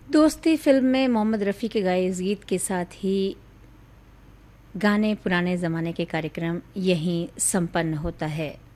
दोस्ती फिल्म में मोहम्मद रफ़ी के गाए इस गीत के साथ ही गाने पुराने ज़माने के कार्यक्रम यहीं संपन्न होता है।